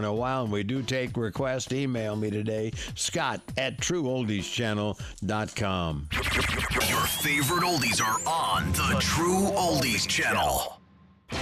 in a while, and we do take requests. Email me today, Scott@TrueOldiesChannel.com. Your favorite oldies are on the True Oldies Channel.